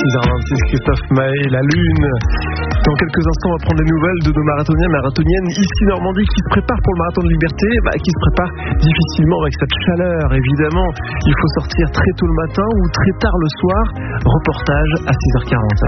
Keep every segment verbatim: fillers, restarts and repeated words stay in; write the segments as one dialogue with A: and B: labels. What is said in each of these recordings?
A: six heures vingt-six, Christophe Maé, la Lune. Dans quelques instants, on va prendre les nouvelles de nos marathoniens et marathoniennes ici Normandie qui se préparent pour le marathon de Liberté, bah, qui se préparent difficilement avec cette chaleur. Évidemment, il faut sortir très tôt le matin ou très tard le soir. Reportage à six heures quarante.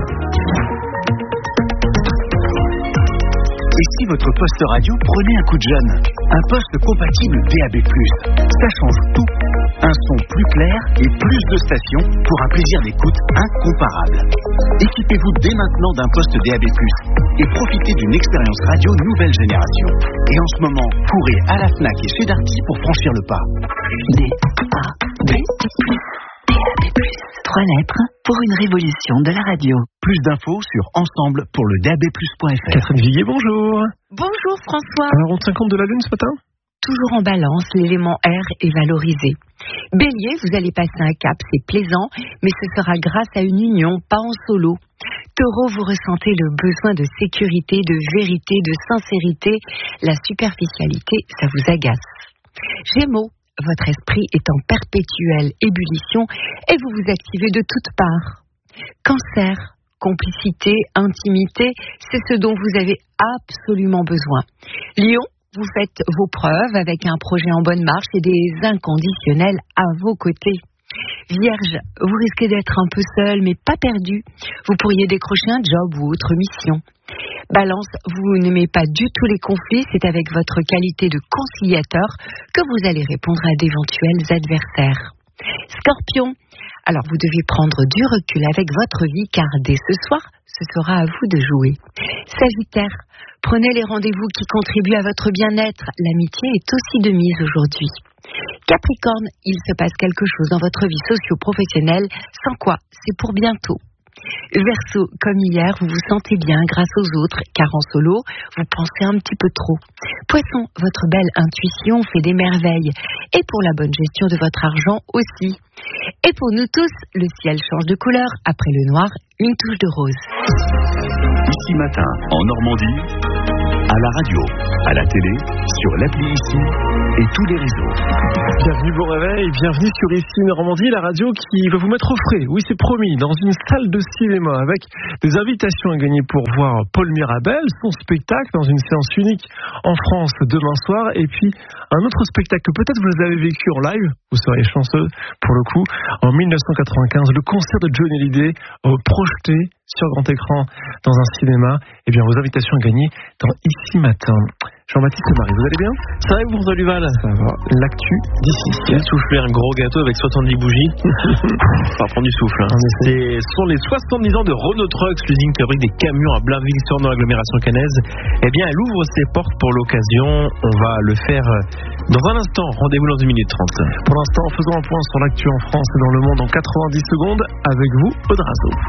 B: Et si votre poste radio prenait un coup de jeune? Un poste compatible D A B plus. Ça change tout. Un son plus clair et plus de stations pour un plaisir d'écoute incomparable. Équipez-vous dès maintenant d'un poste D A B plus et profitez d'une expérience radio nouvelle génération. Et en ce moment, courez à la Fnac et chez Darty pour franchir le pas.
C: D A B plus. D A B plus. Trois lettres pour une révolution de la radio.
B: Plus d'infos sur ensemble pour le D A B plus point F R.
A: Catherine Viguier, bonjour.
D: Bonjour François.
A: Alors, on tient compte de la Lune ce matin?
D: Toujours en balance, l'élément air est valorisé. Bélier, vous allez passer un cap, c'est plaisant, mais ce sera grâce à une union, pas en solo. Taureau, vous ressentez le besoin de sécurité, de vérité, de sincérité. La superficialité, ça vous agace. Gémeaux, votre esprit est en perpétuelle ébullition et vous vous activez de toutes parts. Cancer, complicité, intimité, c'est ce dont vous avez absolument besoin. Lion, vous faites vos preuves avec un projet en bonne marche et des inconditionnels à vos côtés. Vierge, vous risquez d'être un peu seul mais pas perdu. Vous pourriez décrocher un job ou autre mission. Balance, vous n'aimez pas du tout les conflits, c'est avec votre qualité de conciliateur que vous allez répondre à d'éventuels adversaires. Scorpion, alors vous devez prendre du recul avec votre vie car dès ce soir, ce sera à vous de jouer. Sagittaire, prenez les rendez-vous qui contribuent à votre bien-être. L'amitié est aussi de mise aujourd'hui. Capricorne, il se passe quelque chose dans votre vie socio-professionnelle, sans quoi c'est pour bientôt. Verseau, comme hier, vous vous sentez bien grâce aux autres, car en solo, vous pensez un petit peu trop. Poisson, votre belle intuition fait des merveilles, et pour la bonne gestion de votre argent aussi. Et pour nous tous, le ciel change de couleur, après le noir, une touche de rose.
B: Ici matin, en Normandie, à la radio, à la télé, sur l'appli Ici et tous les réseaux.
A: Bienvenue, bon réveil, bienvenue sur Ici Normandie, la radio qui va vous mettre au frais. Oui, c'est promis, dans une salle de cinéma avec des invitations à gagner pour voir Paul Mirabel, son spectacle dans une séance unique en France demain soir. Et puis un autre spectacle que peut-être vous avez vécu en live, vous serez chanceux pour le coup, en dix-neuf cent quatre-vingt-quinze, le concert de Johnny Hallyday euh, projeté sur grand écran dans un cinéma. Eh bien, vos invitations à gagner dans Ici Matin. Jean-Baptiste Marie, vous allez bien?
E: Ça va, vous, François Duval?
A: Ça va. L'actu d'ici.
E: J'ai soufflé un gros gâteau avec soixante-dix bougies. Ça va prendre du souffle. Hein. C'est, ce sont les soixante-dix ans de Renault Trucks, l'usine qui fabrique des camions à Blainville-sur dans l'agglomération caennaise. Eh bien, elle ouvre ses portes pour l'occasion. On va le faire dans un instant. Rendez-vous dans une minute trente.
A: Pour l'instant, faisons un point sur l'actu en France et dans le monde en quatre-vingt-dix secondes avec vous, Audrey Azouf.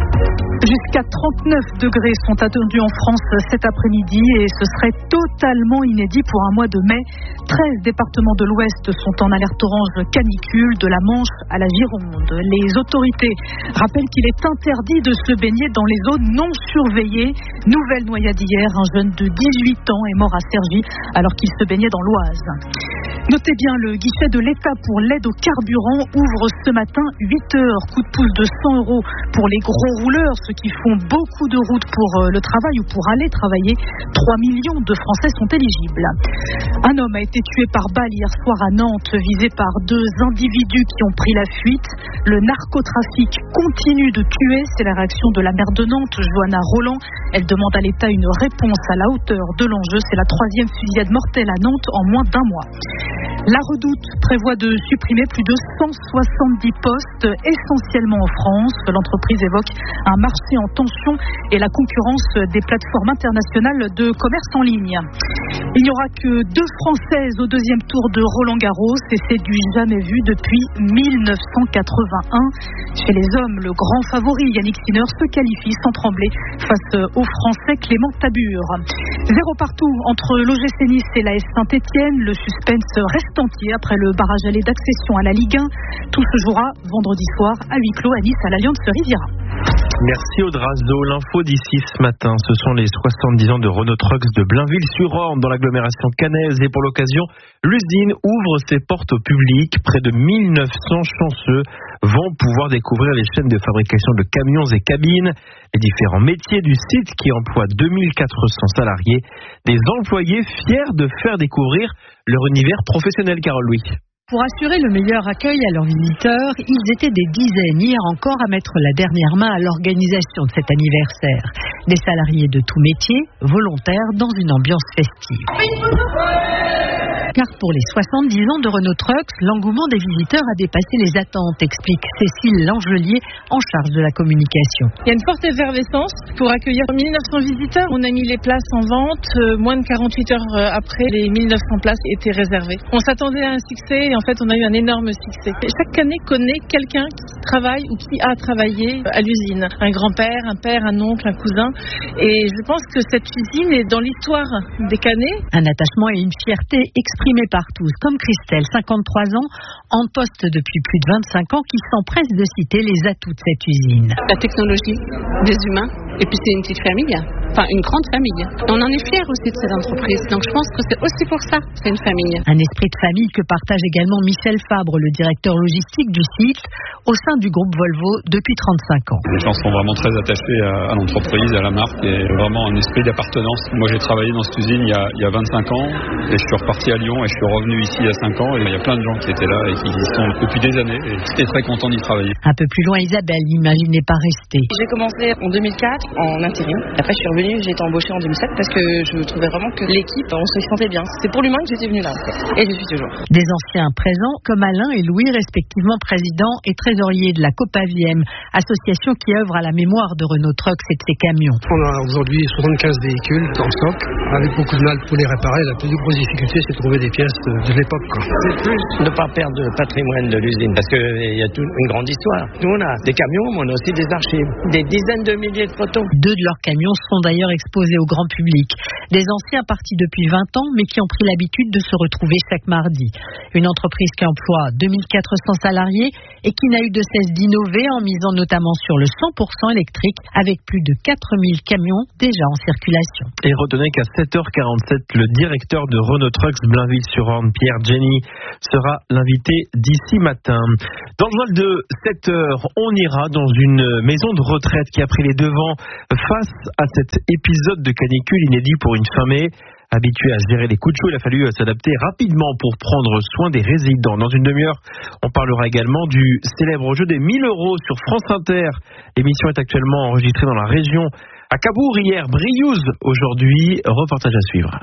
F: Jusqu'à trente-neuf degrés sont attendus en France cet après-midi et ce serait totalement inédit pour un mois de mai. treize départements de l'Ouest sont en alerte orange canicule, de la Manche à la Gironde. Les autorités rappellent qu'il est interdit de se baigner dans les zones non surveillées. Nouvelle noyade hier, un jeune de dix-huit ans est mort à Cergy alors qu'il se baignait dans l'Oise. Notez bien, le guichet de l'État pour l'aide au carburant ouvre ce matin huit heures. Coup de pouce de cent euros pour les gros rouleurs, ceux qui font beaucoup de routes pour le travail ou pour aller travailler. trois millions de Français sont éligibles. Un homme a été tué par balle hier soir à Nantes, visé par deux individus qui ont pris la fuite. Le narcotrafic continue de tuer, c'est la réaction de la maire de Nantes, Johanna Roland. Elle demande à l'État une réponse à la hauteur de l'enjeu. C'est la troisième fusillade mortelle à Nantes en moins d'un mois. La Redoute prévoit de supprimer plus de cent soixante-dix postes, essentiellement en France. L'entreprise évoque un marché en tension et la concurrence des plateformes internationales de commerce en ligne. Il n'y aura que deux Françaises au deuxième tour de Roland-Garros et c'est du jamais vu depuis mille neuf cent quatre-vingt-un. Chez les hommes, le grand favori Yannick Sinner se qualifie sans trembler face au Français Clément Tabur. Zéro partout entre l'O G C Nice et l'A S Saint-Etienne. Le suspense reste entier après le barrage aller d'accession à la Ligue un. Tout se jouera vendredi soir à huis clos à Nice à l'Allianz Riviera.
E: Merci Audrazo. L'info d'ici ce matin, ce sont les soixante-dix ans de Renault Trucks de Blainville-sur-Orne dans l'agglomération caennaise. Et pour l'occasion, l'usine ouvre ses portes au public. Près de mille neuf cents chanceux vont pouvoir découvrir les chaînes de fabrication de camions et cabines, les différents métiers du site qui emploie deux mille quatre cents salariés, des employés fiers de faire découvrir leur univers professionnel. Carole Louis.
G: Pour assurer le meilleur accueil à leurs visiteurs, ils étaient des dizaines hier encore à mettre la dernière main à l'organisation de cet anniversaire. Des salariés de tout métier, volontaires dans une ambiance festive. Car pour les soixante-dix ans de Renault Trucks, l'engouement des visiteurs a dépassé les attentes, explique Cécile Langelier, en charge de la communication.
H: Il y a une forte effervescence pour accueillir mille neuf cents visiteurs. On a mis les places en vente. Euh, moins de quarante-huit heures après, les mille neuf cents places étaient réservées. On s'attendait à un succès et en fait, on a eu un énorme succès. Chaque année connaît quelqu'un qui travaille ou qui a travaillé à l'usine. Un grand-père, un père, un oncle, un cousin. Et je pense que cette usine est dans l'histoire des Caennais.
G: Un attachement et une fierté exprimés par tous, comme Christelle, cinquante-trois ans, en poste depuis plus de vingt-cinq ans, qui s'empresse de citer les atouts de cette usine.
I: La technologie, des humains, et puis c'est une petite famille, enfin une grande famille. On en est fiers aussi de cette entreprise, donc je pense que c'est aussi pour ça que c'est une famille.
G: Un esprit de famille que partage également Michel Fabre, le directeur logistique du site, au sein du groupe Volvo depuis trente-cinq ans.
J: Les gens sont vraiment très attachés à, à l'entreprise, à la marque, et vraiment un esprit d'appartenance. Moi j'ai travaillé dans cette usine il y a, il y a vingt-cinq ans, et je suis reparti à Lyon, et je suis revenu ici il y a cinq ans, et il y a plein de gens qui étaient là et qui y sont depuis des années, et j'étais très content d'y travailler.
G: Un peu plus loin, Isabelle n'imaginait pas rester.
K: J'ai commencé en deux mille quatre en intérim. Après, je suis revenue, j'ai été embauchée en deux mille sept parce que je trouvais vraiment que l'équipe, on se sentait bien. C'est pour l'humain que j'étais venue là, en fait. Et je suis toujours.
G: Des anciens présents, comme Alain et Louis, respectivement président et trésorier de la Copaviem, association qui œuvre à la mémoire de Renault Trucks et de ses camions.
L: On a aujourd'hui soixante-quinze véhicules dans le stock, avec beaucoup de mal pour les réparer. La plus grosse difficulté, c'est de trouver des pièces de, de l'époque. Quoi.
M: C'est plus de ne pas perdre le patrimoine de l'usine, parce qu'il y a toute une grande histoire. Nous, on a des camions, mais on a aussi des archives, des dizaines de milliers de photos.
G: Deux de leurs camions sont d'ailleurs exposés au grand public. Des anciens partis depuis vingt ans, mais qui ont pris l'habitude de se retrouver chaque mardi. Une entreprise qui emploie deux mille quatre cents salariés et qui n'a eu de cesse d'innover en misant notamment sur le cent pour cent électrique, avec plus de quatre mille camions déjà en circulation.
E: Et retenez qu'à sept heures quarante-sept, le directeur de Renault Trucks Blainville-sur-Orne, Pierre Jenny, sera l'invité d'ici matin. Dans le journal de sept heures, on ira dans une maison de retraite qui a pris les devants face à cet épisode de canicule inédit pour une fin mai. Habitué à gérer les coups de chaud, il a fallu s'adapter rapidement pour prendre soin des résidents. Dans une demi-heure, on parlera également du célèbre jeu des mille euros sur France Inter. L'émission est actuellement enregistrée dans la région. À Cabourg hier, Briouze aujourd'hui. Reportage à suivre.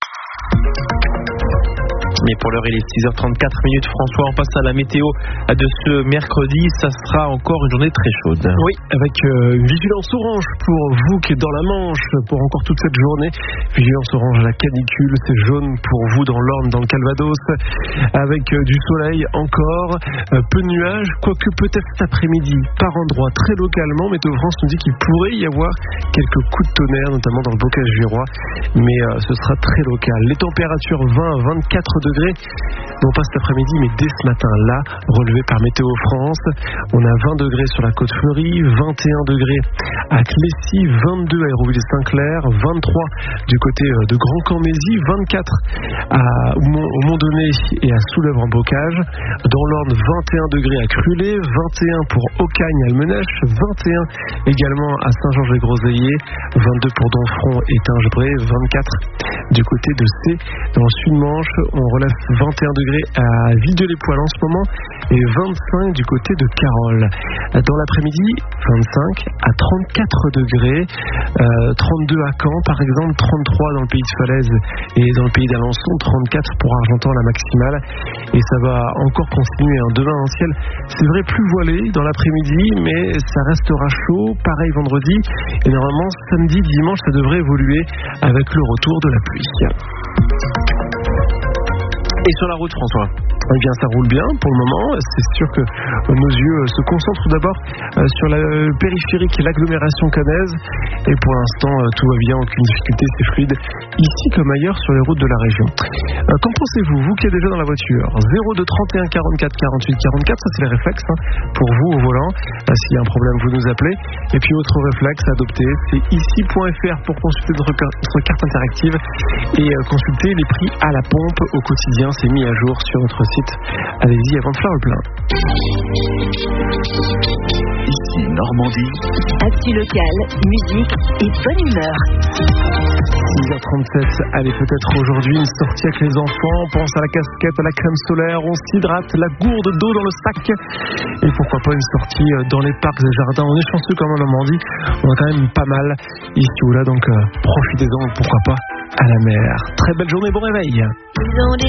E: Mais pour l'heure, il est six heures trente-quatre minutes. François, on passe à la météo de ce mercredi. Ça sera encore une journée très chaude.
A: Oui, avec euh, une vigilance orange pour vous qui êtes dans la Manche pour encore toute cette journée. Vigilance orange à la canicule, c'est jaune pour vous dans l'Orne, dans le Calvados. Avec euh, du soleil encore, euh, peu de nuages, quoique peut-être cet après-midi, par endroit, très localement. Météo France nous dit qu'il pourrait y avoir quelques coups de tonnerre, notamment dans le bocage virois. Mais euh, ce sera très local. Les températures vingt à vingt-quatre degrés. Non pas cet après-midi, mais dès ce matin-là, relevé par Météo France. On a vingt degrés sur la côte fleurie, vingt et un degrés à Clécy, vingt-deux à Hérouville-Saint-Clair, vingt-trois du côté de Grand-Cammézy, vingt-quatre à, au Mont-Donné et à Soulèvre-en-Bocage. Dans l'Orne, vingt et un degrés à Crulé, vingt et un pour Aucagne-Almenèche, vingt et un également à Saint-Georges-les-Groseilliers, vingt-deux pour Donfront et Tingebray, vingt-quatre du côté de C. Dans le Sud-Manche, on relève vingt et un degrés à Villedieu-les-Poêles en ce moment et vingt-cinq du côté de Carole. Dans l'après-midi, vingt-cinq à trente-quatre degrés, euh, trente-deux à Caen par exemple, trente-trois dans le pays de Falaise et dans le pays d'Alençon, trente-quatre pour Argentan la maximale. Et ça va encore continuer. Hein. Demain un ciel, c'est vrai, plus voilé dans l'après-midi, mais ça restera chaud. Pareil vendredi. Et normalement, samedi, dimanche, ça devrait évoluer avec le retour de la pluie. Et sur la route, François? Eh bien, ça roule bien pour le moment. C'est sûr que nos yeux se concentrent tout d'abord sur la périphérique et l'agglomération caennaise. Et pour l'instant, tout va bien, aucune difficulté, c'est fluide, ici comme ailleurs sur les routes de la région. Qu'en pensez-vous, vous qui êtes déjà dans la voiture? zéro deux trente et un quarante-quatre quarante-huit quarante-quatre, ça c'est les réflexes hein, pour vous au volant. S'il y a un problème, vous nous appelez. Et puis autre réflexe à adopter, c'est ici point f r pour consulter notre carte interactive et consulter les prix à la pompe au quotidien. C'est mis à jour sur notre site. Allez-y avant de faire le plein.
B: Ici Normandie.
C: Actu locale, musique et bonne humeur.
A: six heures trente-sept, allez, peut-être aujourd'hui une sortie avec les enfants. On pense à la casquette, à la crème solaire, on s'hydrate, la gourde d'eau dans le sac. Et pourquoi pas une sortie dans les parcs et jardins. On est chanceux comme en Normandie, on a quand même pas mal ici ou là, donc euh, profitez-en, pourquoi pas à la mer. Très belle journée, bon réveil.
C: Ils ont des